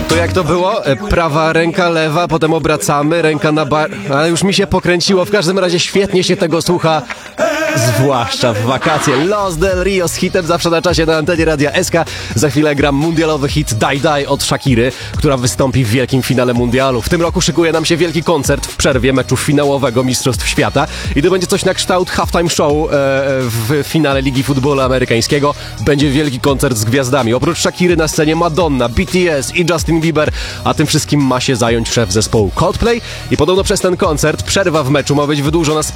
To jak to było? Prawa ręka, lewa, potem obracamy, ręka na bar... Ale już mi się pokręciło, w każdym razie świetnie się tego słucha, zwłaszcza w wakacje. Los del Rio z hitem zawsze na czasie na antenie Radia SK. Za chwilę gram mundialowy hit Die Die od Shakiry, która wystąpi w wielkim finale mundialu. W tym roku szykuje nam się wielki koncert w przerwie meczu finałowego Mistrzostw Świata i to będzie coś na kształt halftime show w finale Ligi Futbolu Amerykańskiego. Będzie wielki koncert z gwiazdami. Oprócz Shakiry na scenie Madonna, BTS i Justin Bieber, a tym wszystkim ma się zająć szef zespołu Coldplay i podobno przez ten koncert przerwa w meczu ma być wydłużona z